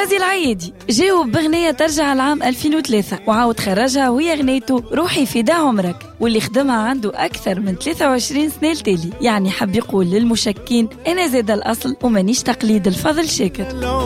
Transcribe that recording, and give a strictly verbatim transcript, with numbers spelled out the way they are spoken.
غازي العيادي جاوب بغنية ترجع العام ألفين وثلاثة وعاود خرجها وهي غنيته روحي فدا عمرك، واللي خدمها عنده أكثر من ثلاثة وعشرين سنة التالي. يعني حب يقول للمشكين أنا زاد الأصل ومانيش تقليد الفضل شاكر.